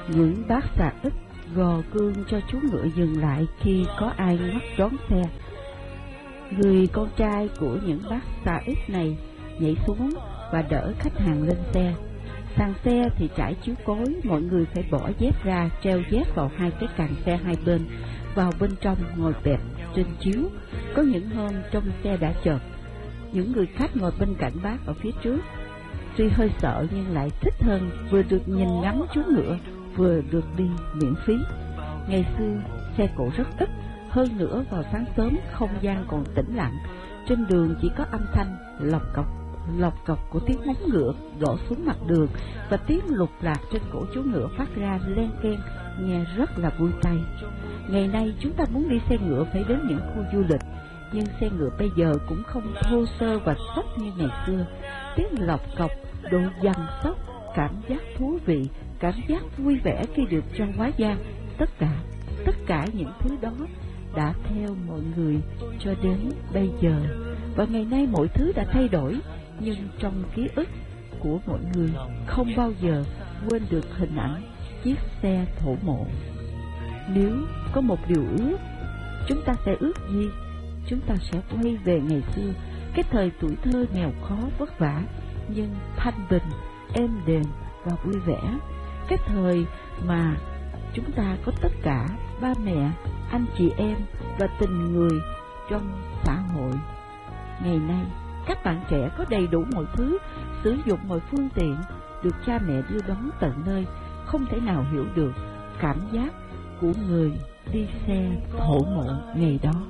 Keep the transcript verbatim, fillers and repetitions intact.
Những bác xà ích gò cương cho chú ngựa dừng lại khi có ai ngoắt đón xe. Người con trai của những bác xà ích này nhảy xuống và đỡ khách hàng lên xe. Sàn xe thì trải chiếu cối, mọi người phải bỏ dép ra, treo dép vào hai cái càng xe hai bên, vào bên trong ngồi bẹp trên chiếu. Có những hôm trong xe đã chợt, những người khách ngồi bên cạnh bác ở phía trước. Tuy hơi sợ nhưng lại thích hơn, vừa được nhìn ngắm chú ngựa, vừa được đi miễn phí. Ngày xưa xe cộ rất ít, hơn nữa vào sáng sớm không gian còn tĩnh lặng, trên đường chỉ có âm thanh lọc cọc lọc cọc của tiếng móng ngựa đổ xuống mặt đường và tiếng lục lạc trên cổ chú ngựa phát ra len keng, nghe rất là vui tai. Ngày nay chúng ta muốn đi xe ngựa phải đến những khu du lịch, nhưng xe ngựa bây giờ cũng không thô sơ và sốc như ngày xưa. Tiếng lọc cọc, độ dằn sóc, cảm giác thú vị, cảm giác vui vẻ khi được cho hóa da, tất cả, tất cả những thứ đó đã theo mọi người cho đến bây giờ. Và ngày nay mọi thứ đã thay đổi, nhưng trong ký ức của mọi người không bao giờ quên được hình ảnh chiếc xe thổ mộ. Nếu có một điều ước, chúng ta sẽ ước gì? Chúng ta sẽ quay về ngày xưa, cái thời tuổi thơ nghèo khó vất vả, nhưng thanh bình, êm đềm và vui vẻ. Cái thời mà chúng ta có tất cả ba mẹ, anh chị em và tình người trong xã hội. Ngày nay, các bạn trẻ có đầy đủ mọi thứ, sử dụng mọi phương tiện, được cha mẹ đưa đón tận nơi, không thể nào hiểu được cảm giác của người đi xe thổ mộ ngày đó.